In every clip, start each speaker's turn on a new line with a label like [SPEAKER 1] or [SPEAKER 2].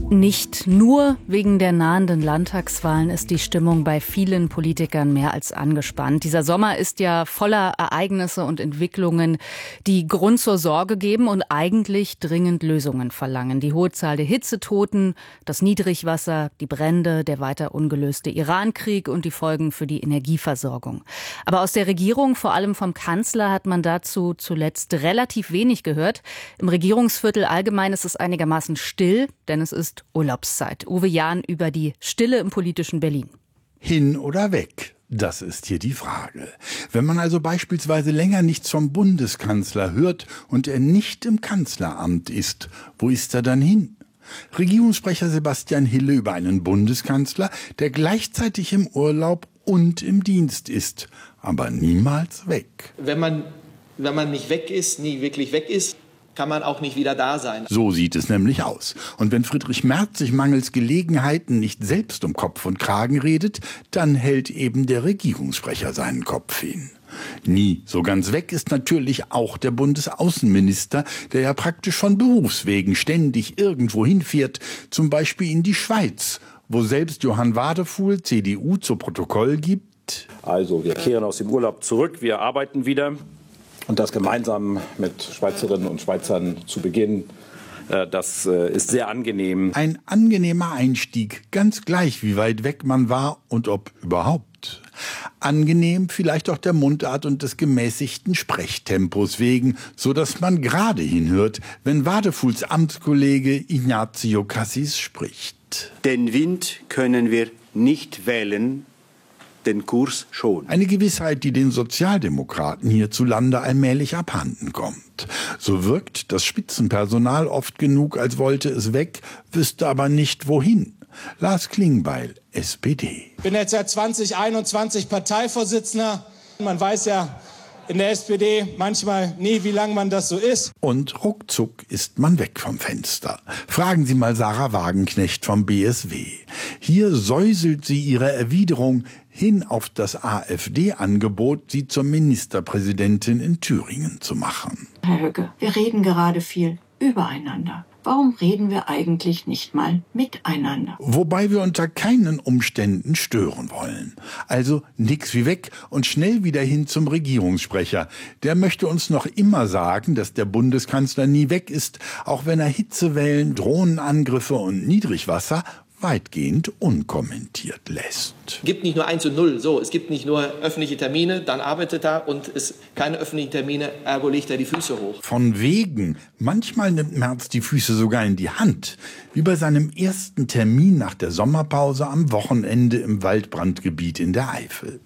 [SPEAKER 1] Nicht nur wegen der nahenden Landtagswahlen ist die Stimmung bei vielen Politikern mehr als angespannt. Dieser Sommer ist ja voller Ereignisse und Entwicklungen, die Grund zur Sorge geben und eigentlich dringend Lösungen verlangen. Die hohe Zahl der Hitzetoten, das Niedrigwasser, die Brände, der weiter ungelöste Irankrieg und die Folgen für die Energieversorgung. Aber aus der Regierung, vor allem vom Kanzler, hat man dazu zuletzt relativ wenig gehört. Im Regierungsviertel allgemein ist es einigermaßen still, denn es ist Urlaubszeit. Uwe Jahn über die Stille im politischen Berlin.
[SPEAKER 2] Hin oder weg? Das ist hier die Frage. Wenn man also beispielsweise länger nichts vom Bundeskanzler hört und er nicht im Kanzleramt ist, wo ist er dann hin? Regierungssprecher Sebastian Hille über einen Bundeskanzler, der gleichzeitig im Urlaub und im Dienst ist, aber niemals weg.
[SPEAKER 3] Wenn man nicht weg ist, nie wirklich weg ist, kann man auch nicht wieder da sein.
[SPEAKER 2] So sieht es nämlich aus. Und wenn Friedrich Merz sich mangels Gelegenheiten nicht selbst um Kopf und Kragen redet, dann hält eben der Regierungssprecher seinen Kopf hin. Nie so ganz weg ist natürlich auch der Bundesaußenminister, der ja praktisch von Berufswegen ständig irgendwo hinfährt, zum Beispiel in die Schweiz, wo selbst Johann Wadefuhl, CDU, zu Protokoll gibt:
[SPEAKER 4] Also, wir kehren aus dem Urlaub zurück, wir arbeiten wieder. Und das gemeinsam mit Schweizerinnen und Schweizern zu Beginn, das ist sehr angenehm.
[SPEAKER 2] Ein angenehmer Einstieg, ganz gleich wie weit weg man war und ob überhaupt. Angenehm vielleicht auch der Mundart und des gemäßigten Sprechtempos wegen, so dass man gerade hinhört, wenn Wadefuhls Amtskollege Ignazio Cassis spricht.
[SPEAKER 5] Den Wind können wir nicht wählen, den Kurs schon.
[SPEAKER 2] Eine Gewissheit, die den Sozialdemokraten hierzulande allmählich abhanden kommt. So wirkt das Spitzenpersonal oft genug, als wollte es weg, wüsste aber nicht wohin. Lars Klingbeil, SPD.
[SPEAKER 6] Ich bin jetzt seit 2021 Parteivorsitzender. Man weiß ja in der SPD manchmal nie, wie lange man das so ist.
[SPEAKER 2] Und ruckzuck ist man weg vom Fenster. Fragen Sie mal Sarah Wagenknecht vom BSW. Hier säuselt sie ihre Erwiderung hin auf das AfD-Angebot, sie zur Ministerpräsidentin in Thüringen zu machen.
[SPEAKER 7] Herr Höcke, wir reden gerade viel übereinander. Warum reden wir eigentlich nicht mal miteinander?
[SPEAKER 2] Wobei wir unter keinen Umständen stören wollen. Also nix wie weg und schnell wieder hin zum Regierungssprecher. Der möchte uns noch immer sagen, dass der Bundeskanzler nie weg ist, auch wenn er Hitzewellen, Drohnenangriffe und Niedrigwasser weitgehend unkommentiert lässt.
[SPEAKER 3] Es gibt nicht nur 1 und 0, es gibt nicht nur öffentliche Termine, dann arbeitet er, und es keine öffentlichen Termine, ergo legt er die Füße hoch.
[SPEAKER 2] Von wegen. Manchmal nimmt Merz die Füße sogar in die Hand, wie bei seinem ersten Termin nach der Sommerpause am Wochenende im Waldbrandgebiet in der Eifel.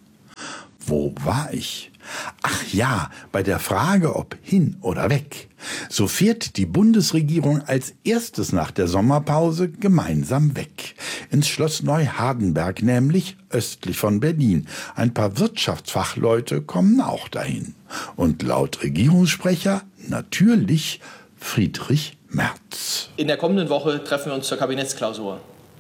[SPEAKER 2] Wo war ich? Ach ja, bei der Frage, ob hin oder weg. So fährt die Bundesregierung als erstes nach der Sommerpause gemeinsam weg. Ins Schloss Neuhardenberg, nämlich östlich von Berlin. Ein paar Wirtschaftsfachleute kommen auch dahin. Und laut Regierungssprecher natürlich Friedrich Merz.
[SPEAKER 3] In der kommenden Woche treffen wir uns zur Kabinettsklausur.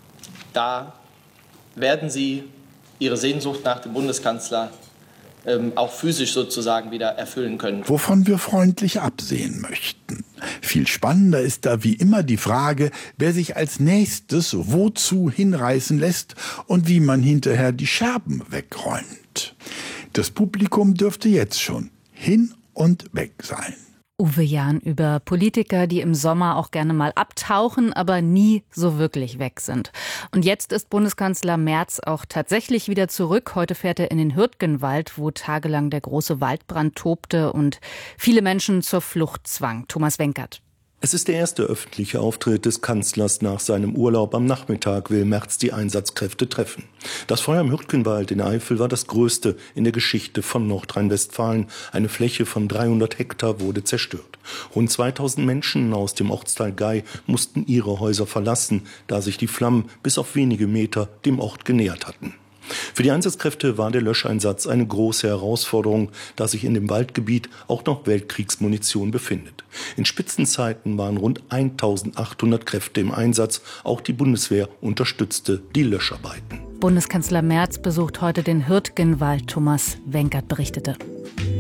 [SPEAKER 3] Da werden Sie Ihre Sehnsucht nach dem Bundeskanzler auch physisch sozusagen wieder erfüllen können.
[SPEAKER 2] Wovon wir freundlich absehen möchten. Viel spannender ist da wie immer die Frage, wer sich als nächstes wozu hinreißen lässt und wie man hinterher die Scherben wegräumt. Das Publikum dürfte jetzt schon hin und weg sein.
[SPEAKER 1] Uwe Jahn über Politiker, die im Sommer auch gerne mal abtauchen, aber nie so wirklich weg sind. Und jetzt ist Bundeskanzler Merz auch tatsächlich wieder zurück. Heute fährt er in den Hürtgenwald, wo tagelang der große Waldbrand tobte und viele Menschen zur Flucht zwang. Thomas Wenkert.
[SPEAKER 8] Es ist der erste öffentliche Auftritt des Kanzlers nach seinem Urlaub. Am Nachmittag will Merz die Einsatzkräfte treffen. Das Feuer im Hürtgenwald in der Eifel war das größte in der Geschichte von Nordrhein-Westfalen. Eine Fläche von 300 Hektar wurde zerstört. Rund 2000 Menschen aus dem Ortsteil Gei mussten ihre Häuser verlassen, da sich die Flammen bis auf wenige Meter dem Ort genähert hatten. Für die Einsatzkräfte war der Löscheinsatz eine große Herausforderung, da sich in dem Waldgebiet auch noch Weltkriegsmunition befindet. In Spitzenzeiten waren rund 1800 Kräfte im Einsatz. Auch die Bundeswehr unterstützte die Löscharbeiten.
[SPEAKER 1] Bundeskanzler Merz besucht heute den Hürtgenwald. Thomas Wenkert berichtete.